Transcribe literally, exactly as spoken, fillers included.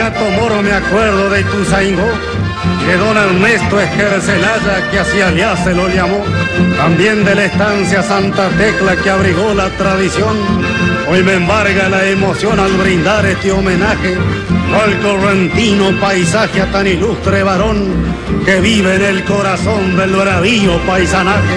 Gato Moro me acuerdo de Ituzaingó, de don Ernesto Esquercelaya que hacia allá se lo llamó, también de la estancia Santa Tecla que abrigó la tradición. Hoy me embarga la emoción al brindar este homenaje al correntino paisaje a tan ilustre varón que vive en el corazón del bravío paisanaje.